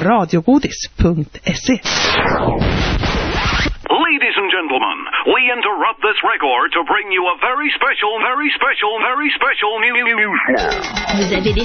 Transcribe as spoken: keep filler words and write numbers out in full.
radiogodis punkt se. Ladies and gentlemen, we interrupt this record to bring you a very special, very special, very special new news. Vous avez des